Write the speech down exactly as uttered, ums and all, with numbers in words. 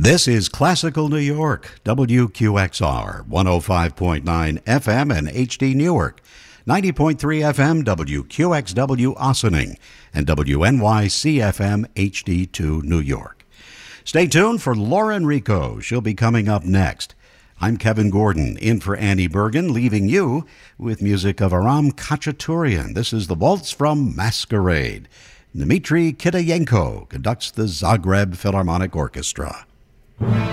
This is Classical New York, W Q X R, one oh five point nine F M and H D Newark, ninety point three F M W Q X W Ossining, and W N Y C F M H D two New York. Stay tuned for Lauren Rico. She'll be coming up next. I'm Kevin Gordon, in for Annie Bergen, leaving you with music of Aram Khachaturian. This is the Waltz from Masquerade. Dmitry Kitayenko conducts the Zagreb Philharmonic Orchestra.